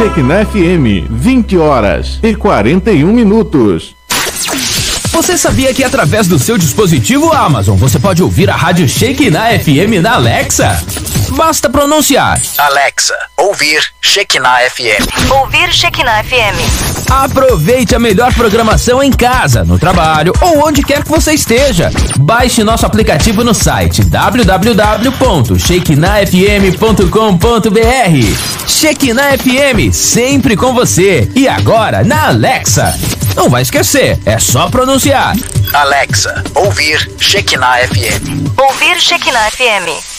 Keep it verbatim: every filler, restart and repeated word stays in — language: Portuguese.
Shekinah F M, vinte horas e quarenta e um minutos. Você sabia que através do seu dispositivo Amazon você pode ouvir a rádio Shekinah F M na Alexa? Basta pronunciar: Alexa, ouvir Shekinah F M. Ouvir Shekinah F M. Aproveite a melhor programação em casa, no trabalho ou onde quer que você esteja. Baixe nosso aplicativo no site w w w ponto shekinah f m ponto com ponto b r. Shekinah F M, sempre com você. E agora na Alexa. Não vai esquecer, é só pronunciar: Alexa, ouvir Shekinah F M. Ouvir Shekinah F M.